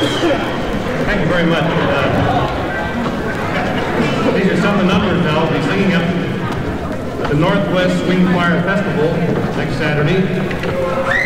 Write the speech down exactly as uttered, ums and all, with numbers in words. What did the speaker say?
Thank you very much. Uh, these are some of the numbers that I'll be singing up at the Northwest Swing Choir Festival next Saturday.